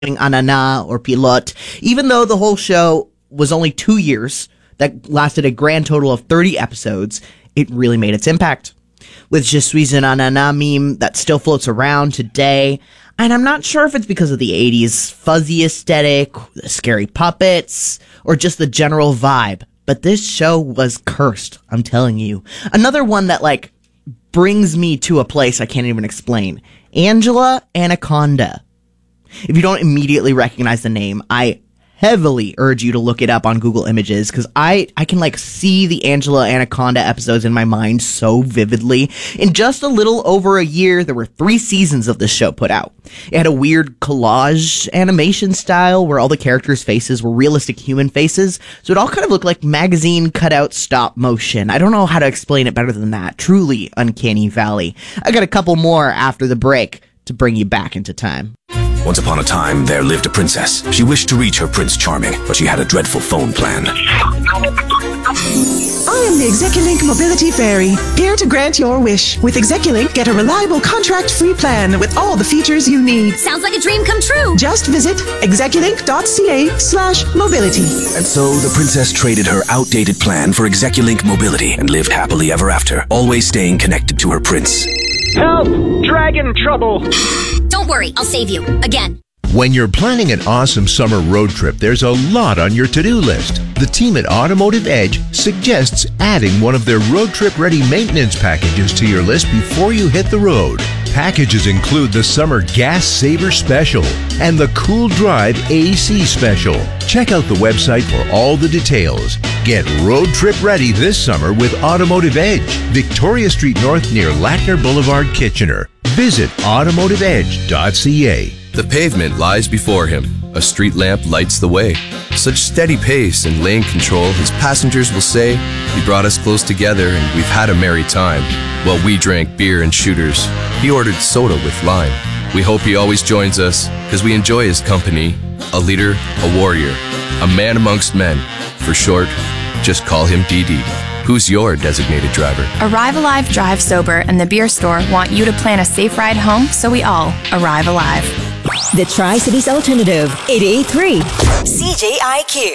Anana or Pilote, even though the whole show was only 2 years, that lasted a grand total of 30 episodes, it really made its impact. With Je suis un Anana meme that still floats around today, and I'm not sure if it's because of the 80s fuzzy aesthetic, the scary puppets, or just the general vibe, but this show was cursed, I'm telling you. Another one that, brings me to a place I can't even explain. Angela Anaconda. If you don't immediately recognize the name, I heavily urge you to look it up on Google Images, because I can see the Angela Anaconda episodes in my mind so vividly. In just a little over a year, there were 3 seasons of this show put out. It had a weird collage animation style where all the characters' faces were realistic human faces, so it all kind of looked like magazine cutout stop motion. I don't know how to explain it better than that. Truly uncanny valley. I got a couple more after the break to bring you back into time. Once upon a time, there lived a princess. She wished to reach her Prince Charming, but she had a dreadful phone plan. I am the Execulink Mobility Fairy, here to grant your wish. With Execulink, get a reliable contract-free plan with all the features you need. Sounds like a dream come true. Just visit execulink.ca/mobility. And so the princess traded her outdated plan for Execulink Mobility and lived happily ever after, always staying connected to her prince. Help! Dragon trouble! Don't worry, I'll save you. Again. When you're planning an awesome summer road trip, there's a lot on your to-do list. The team at Automotive Edge suggests adding one of their road trip ready maintenance packages to your list before you hit the road. Packages include the Summer Gas Saver Special and the Cool Drive AC Special. Check out the website for all the details. Get road trip ready this summer with Automotive Edge, Victoria Street North near Lackner Boulevard, Kitchener. Visit automotiveedge.ca. The pavement lies before him. A street lamp lights the way. Such steady pace and lane control, his passengers will say, he brought us close together and we've had a merry time. While we drank beer and shooters, he ordered soda with lime. We hope he always joins us, because we enjoy his company. A leader, a warrior, a man amongst men. For short, just call him DD. Who's your designated driver? Arrive Alive Drive Sober and the Beer Store want you to plan a safe ride home so we all arrive alive. The Tri-Cities Alternative, 88.3 CJIQ.